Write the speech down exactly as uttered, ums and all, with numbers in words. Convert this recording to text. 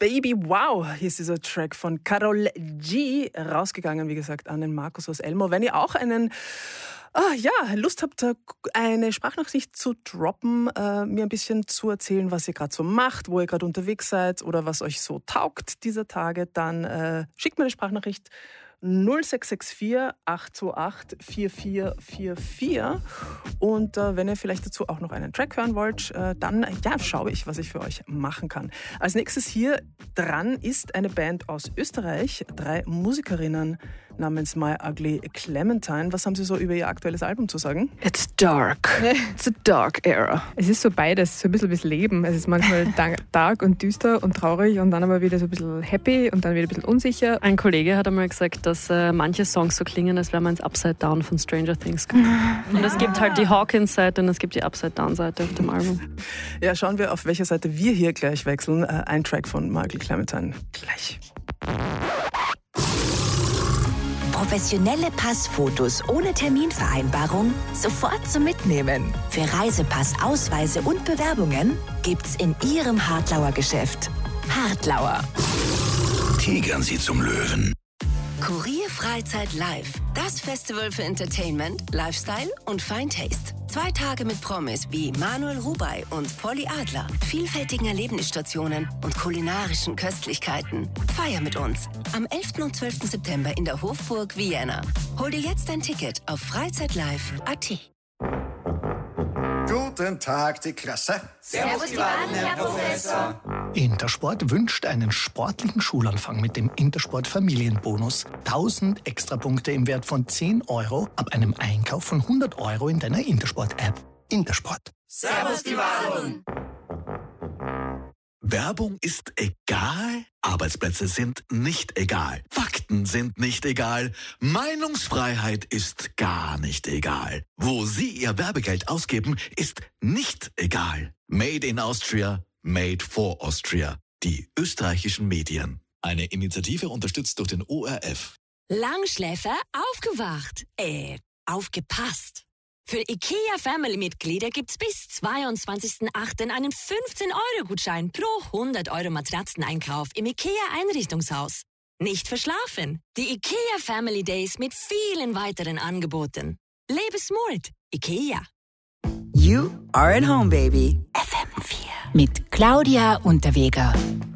Baby Wow, hier ist dieser Track von Karol G, rausgegangen, wie gesagt, an den Markus aus Elmau. Wenn ihr auch einen ah, ja, Lust habt, eine Sprachnachricht zu droppen, äh, mir ein bisschen zu erzählen, was ihr gerade so macht, wo ihr gerade unterwegs seid oder was euch so taugt dieser Tage, dann äh, schickt mir eine Sprachnachricht null sechs sechs vier acht zwei acht vier vier vier vier und äh, wenn ihr vielleicht dazu auch noch einen Track hören wollt, äh, dann ja, schaue ich, was ich für euch machen kann. Als nächstes hier dran ist eine Band aus Österreich, drei Musikerinnen namens My Ugly Clementine. Was haben Sie so über Ihr aktuelles Album zu sagen? It's dark. It's a dark era. Es ist so beides, so ein bisschen wie Leben. Es ist manchmal dark und düster und traurig und dann aber wieder so ein bisschen happy und dann wieder ein bisschen unsicher. Ein Kollege hat einmal gesagt, dass äh, manche Songs so klingen, als wäre man ins Upside Down von Stranger Things gekommen. Und es gibt halt die Hawkins-Seite und es gibt die Upside Down-Seite auf dem Album. Ja, schauen wir, auf welcher Seite wir hier gleich wechseln. Äh, ein Track von My Ugly Clementine. Gleich. Professionelle Passfotos ohne Terminvereinbarung sofort zum Mitnehmen. Für Reisepass, Ausweise und Bewerbungen gibt's in Ihrem Hartlauer Geschäft. Hartlauer. Tigern Sie zum Löwen. Kurier Freizeit Live. Das Festival für Entertainment, Lifestyle und Fine Taste. Zwei Tage mit Promis wie Manuel Rubey und Polly Adler, vielfältigen Erlebnisstationen und kulinarischen Köstlichkeiten. Feier mit uns am elften und zwölften September in der Hofburg Vienna. Hol dir jetzt ein Ticket auf freizeitlive punkt a t. Guten Tag, die Klasse. Servus, die Wahlen, Herr Professor. Intersport wünscht einen sportlichen Schulanfang mit dem Intersport Familienbonus. tausend Extrapunkte im Wert von zehn Euro ab einem Einkauf von hundert Euro in deiner Intersport-App. Intersport. Servus, die Wahlen. Werbung ist egal, Arbeitsplätze sind nicht egal, Fakten sind nicht egal, Meinungsfreiheit ist gar nicht egal. Wo Sie Ihr Werbegeld ausgeben, ist nicht egal. Made in Austria, made for Austria. Die österreichischen Medien. Eine Initiative unterstützt durch den O R F. Langschläfer aufgewacht. Äh, aufgepasst. Für IKEA-Family-Mitglieder gibt's bis zweiundzwanzigsten achten einen fünfzehn-Euro-Gutschein pro hundert Euro Matratzeneinkauf im IKEA-Einrichtungshaus. Nicht verschlafen. Die IKEA Family Days mit vielen weiteren Angeboten. Lebe smart. IKEA. You are at home, baby. F M vier. Mit Claudia Unterweger.